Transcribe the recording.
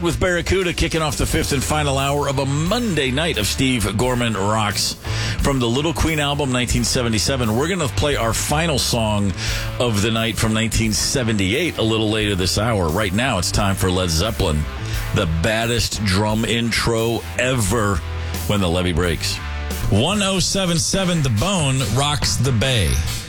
Start with Barracuda kicking off the fifth and final hour of a Monday night of Steve Gorman Rocks. From the Little Queen album, 1977, we're going to play our final song of the night from 1978 a little later this hour. Right now, it's time for Led Zeppelin, the baddest drum intro ever when the levee breaks. 1077 The Bone rocks the Bay.